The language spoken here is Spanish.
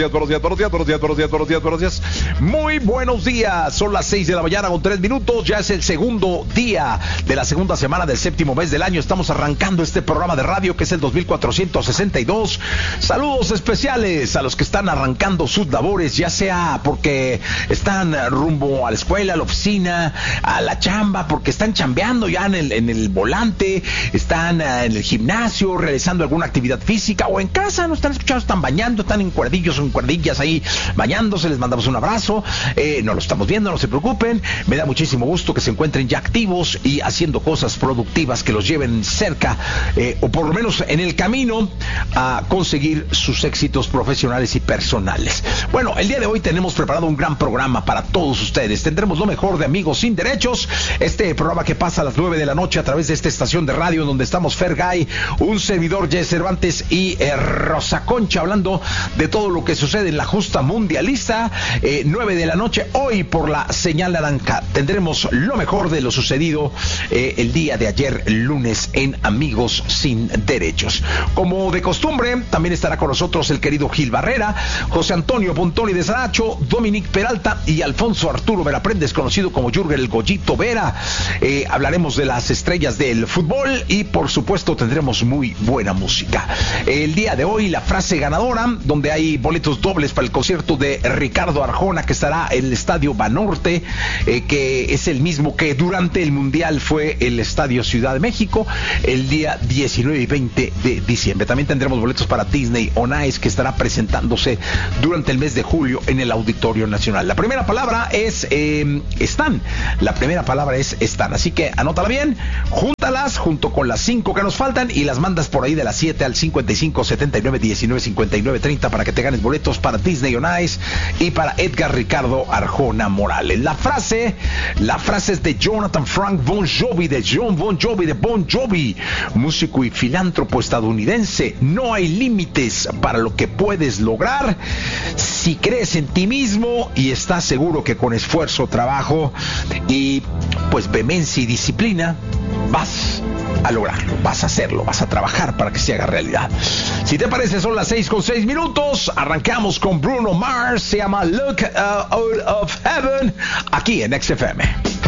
Buenos días. Muy buenos días. Son las 6 de la mañana con 3 minutos. Ya es el segundo día de la segunda semana del séptimo mes del año. Estamos arrancando este programa de radio que es el 2462. Saludos especiales a los que están arrancando sus labores, ya sea porque están rumbo a la escuela, a la oficina, a la chamba, porque están chambeando ya en el volante, están en el gimnasio, realizando alguna actividad física, o en casa, no están escuchando, están bañando, están en cuerdillos o en cuerdillas ahí bañándose. Les mandamos un abrazo. No lo estamos viendo, no se preocupen. Me da muchísimo gusto que se encuentren ya activos y haciendo cosas productivas que los lleven cerca, o por lo menos en el camino a conseguir sus éxitos profesionales y personales. Bueno, el día de hoy tenemos preparado un gran programa para todos ustedes. Tendremos lo mejor de Amigos Sin Derechos, este programa que pasa a las 9 de la noche a través de esta estación de radio, donde estamos Fergay, un servidor, Jesse Cervantes y Rosa Concha, hablando de todo lo que sucede en la justa mundialista. 9 de la noche hoy por la señal naranja. Tendremos lo mejor de lo sucedido el día de ayer, lunes, en Amigos Sin Derechos. Como de costumbre, también estará con nosotros el querido Gil Barrera, José Antonio Pontoni de Saracho, Dominic Peralta y Alfonso Arturo Veraprendes, conocido como Jürgen el Goyito Vera. Hablaremos de las estrellas del fútbol y por supuesto tendremos muy buena música. El día de hoy la frase ganadora, donde hay boletos dobles para el concierto de Ricardo Arjona, que estará en el Estadio Banorte, que es el mismo que durante el Mundial fue el Estadio Ciudad de México, el día 19 y 20 de diciembre. También tendremos boletos para Disney on Ice, que estará presentándose durante el mes de julio en el Auditorio Nacional. La primera palabra es están. La primera palabra es están. Así que anótala bien, júntalas junto con las 5 que nos faltan y las mandas por ahí de las 7 al 55 79 19 59 30 para que te ganes boletos para Disney on Ice y para Edgar Ricardo Arjona Morales. La frase es de Jonathan Frank Bon Jovi, de John Bon Jovi, de Bon Jovi, músico y filántropo estadounidense. No hay límites para lo que puedes lograr si crees en ti mismo y estás seguro que con esfuerzo, trabajo y pues vehemencia y disciplina vas a lograrlo, vas a hacerlo, vas a trabajar para que se haga realidad. Si te parece, son las 6 con 6 minutos. Arrancamos con Bruno Mars, se llama Look Out of Heaven, aquí en XFM.